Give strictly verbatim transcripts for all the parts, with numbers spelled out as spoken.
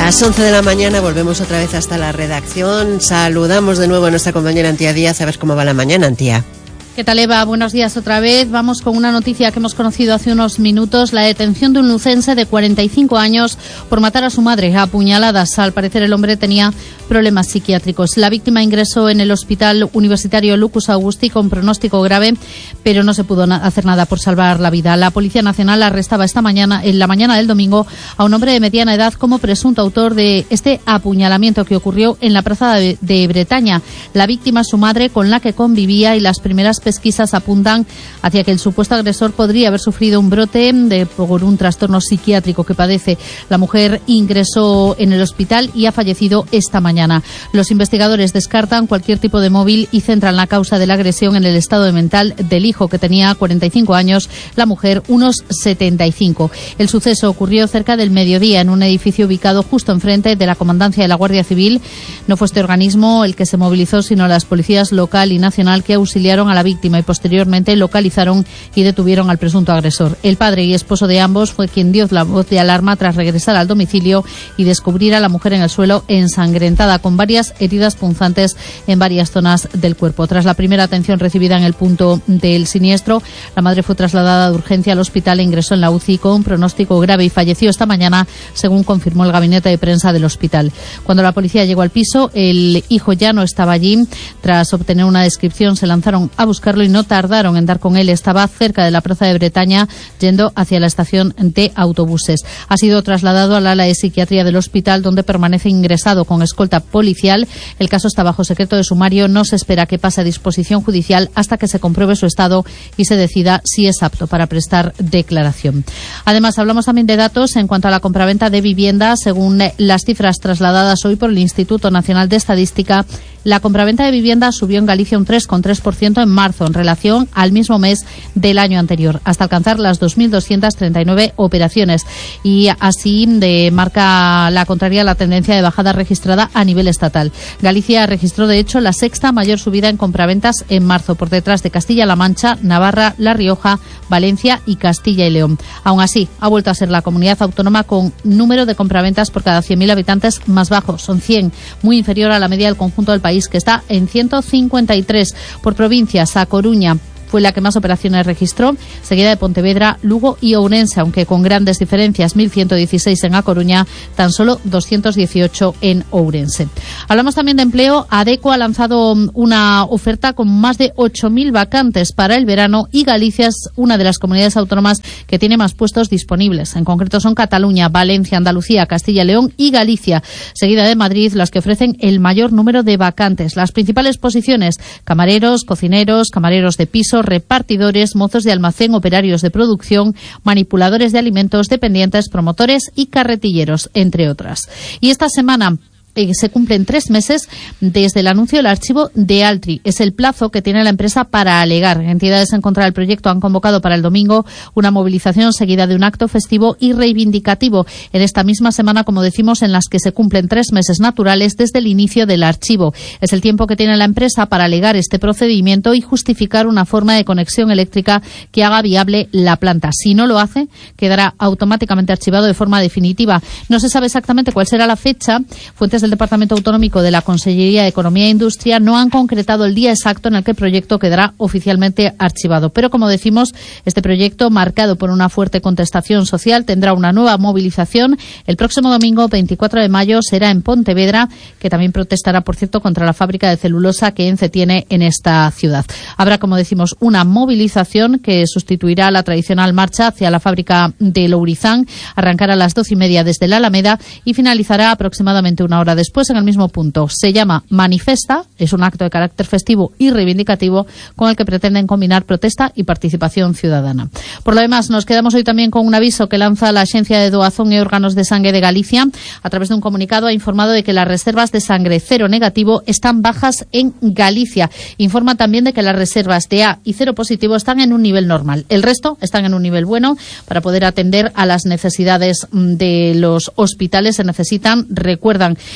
Las once de la mañana volvemos otra vez hasta la redacción. Saludamos de nuevo a nuestra compañera Antía Díaz. A ver cómo va la mañana, Antía. ¿Qué tal, Eva? Buenos días otra vez. Vamos con una noticia que hemos conocido hace unos minutos: la detención de un lucense de cuarenta y cinco años por matar a su madre a puñaladas. Al parecer el hombre tenía problemas psiquiátricos. La víctima ingresó en el Hospital Universitario Lucus Augusti con pronóstico grave, pero no se pudo na- hacer nada por salvar la vida. La Policía Nacional arrestaba esta mañana, en la mañana del domingo, a un hombre de mediana edad como presunto autor de este apuñalamiento que ocurrió en la plaza de, de Bretaña. La víctima, su madre, con la que convivía, y las primeras pesquisas apuntan hacia que el supuesto agresor podría haber sufrido un brote de, por un trastorno psiquiátrico que padece. La mujer ingresó en el hospital y ha fallecido esta mañana. Los investigadores descartan cualquier tipo de móvil y centran la causa de la agresión en el estado mental del hijo, que tenía cuarenta y cinco años, la mujer unos setenta y cinco. El suceso ocurrió cerca del mediodía en un edificio ubicado justo enfrente de la Comandancia de la Guardia Civil. No fue este organismo el que se movilizó, sino las policías local y nacional, que auxiliaron a la víctima y posteriormente localizaron y detuvieron al presunto agresor. El padre y esposo de ambos fue quien dio la voz de alarma tras regresar al domicilio y descubrir a la mujer en el suelo ensangrentada, con varias heridas punzantes en varias zonas del cuerpo. Tras la primera atención recibida en el punto del siniestro, la madre fue trasladada de urgencia al hospital e ingresó en la U C I con pronóstico grave y falleció esta mañana, según confirmó el gabinete de prensa del hospital. Cuando la policía llegó al piso, el hijo ya no estaba allí. Tras obtener una descripción, se lanzaron a buscar y no tardaron en dar con él. Estaba cerca de la plaza de Bretaña, yendo hacia la estación de autobuses. Ha sido trasladado al ala de psiquiatría del hospital, donde permanece ingresado con escolta policial. El caso está bajo secreto de sumario. No se espera que pase a disposición judicial hasta que se compruebe su estado y se decida si es apto para prestar declaración. Además, hablamos también de datos en cuanto a la compraventa de viviendas. Según las cifras trasladadas hoy por el Instituto Nacional de Estadística, la compraventa de viviendas subió en Galicia un tres coma tres por ciento en marzo en relación al mismo mes del año anterior, hasta alcanzar las dos mil doscientas treinta y nueve operaciones. Y así de marca la contraria la tendencia de bajada registrada a nivel estatal. Galicia registró, de hecho, la sexta mayor subida en compraventas en marzo, por detrás de Castilla-La Mancha, Navarra, La Rioja, Valencia y Castilla y León. Aún así, ha vuelto a ser la comunidad autónoma con número de compraventas por cada cien mil habitantes más bajo. Son cien, muy inferior a la media del conjunto del país, que está en ciento cincuenta y tres. Por provincias, a Coruña fue la que más operaciones registró, seguida de Pontevedra, Lugo y Ourense, aunque con grandes diferencias: mil ciento dieciséis en A Coruña, tan solo doscientos dieciocho en Ourense. Hablamos también de empleo. Adecco ha lanzado una oferta con más de ocho mil vacantes para el verano y Galicia es una de las comunidades autónomas que tiene más puestos disponibles. En concreto son Cataluña, Valencia, Andalucía, Castilla y León y Galicia, seguida de Madrid, las que ofrecen el mayor número de vacantes. Las principales posiciones: camareros, cocineros, camareros de piso, repartidores, mozos de almacén, operarios de producción, manipuladores de alimentos, dependientes, promotores y carretilleros, entre otras. Y esta semana Eh, se cumplen tres meses desde el anuncio del archivo de Altri. Es el plazo que tiene la empresa para alegar. Entidades en contra del proyecto han convocado para el domingo una movilización seguida de un acto festivo y reivindicativo en esta misma semana, como decimos, en las que se cumplen tres meses naturales desde el inicio del archivo. Es el tiempo que tiene la empresa para alegar este procedimiento y justificar una forma de conexión eléctrica que haga viable la planta. Si no lo hace, quedará automáticamente archivado de forma definitiva. No se sabe exactamente cuál será la fecha. Fuentes del Departamento Autonómico de la Consellería de Economía e Industria no han concretado el día exacto en el que el proyecto quedará oficialmente archivado. Pero, como decimos, este proyecto, marcado por una fuerte contestación social, tendrá una nueva movilización. El próximo domingo, veinticuatro de mayo, será en Pontevedra, que también protestará, por cierto, contra la fábrica de celulosa que ENCE tiene en esta ciudad. Habrá, como decimos, una movilización que sustituirá la tradicional marcha hacia la fábrica de Lourizán. Arrancará a las doce y media desde la Alameda y finalizará aproximadamente una hora después en el mismo punto. Se llama Manifesta, es un acto de carácter festivo y reivindicativo con el que pretenden combinar protesta y participación ciudadana. Por lo demás, nos quedamos hoy también con un aviso que lanza la Agencia de Doazón e Órganos de Sangre de Galicia. A través de un comunicado ha informado de que las reservas de sangre cero negativo están bajas en Galicia. Informa también de que las reservas de A y cero positivo están en un nivel normal. El resto están en un nivel bueno. Para poder atender a las necesidades de los hospitales se necesitan, recuerdan,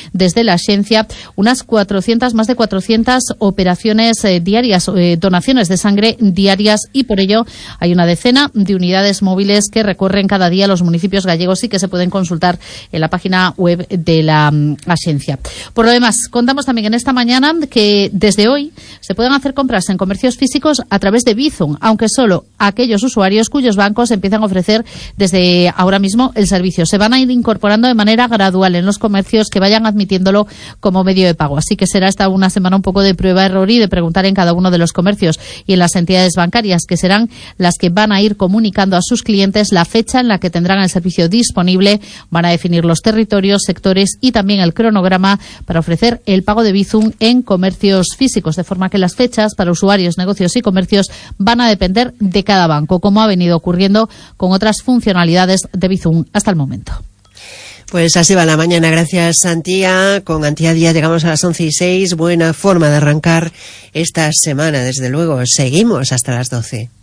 desde la Axencia unas cuatrocientas, más de cuatrocientas operaciones eh, diarias, eh, donaciones de sangre diarias, y por ello hay una decena de unidades móviles que recorren cada día los municipios gallegos y que se pueden consultar en la página web de la um, Axencia. Por lo demás, contamos también en esta mañana que desde hoy se pueden hacer compras en comercios físicos a través de Bizum, aunque solo aquellos usuarios cuyos bancos empiezan a ofrecer desde ahora mismo el servicio. Se van a ir incorporando de manera gradual en los comercios que vayan admitiéndolo como medio de pago. Así que será esta una semana un poco de prueba-error y de preguntar en cada uno de los comercios y en las entidades bancarias, que serán las que van a ir comunicando a sus clientes la fecha en la que tendrán el servicio disponible. Van a definir los territorios, sectores y también el cronograma para ofrecer el pago de Bizum en comercios físicos, de forma que las fechas para usuarios, negocios y comercios van a depender de cada banco, como ha venido ocurriendo con otras funcionalidades de Bizum hasta el momento. Pues así va la mañana. Gracias, Antía. Con Antía Díaz llegamos a las once y seis. Buena forma de arrancar esta semana, desde luego. Seguimos hasta las doce.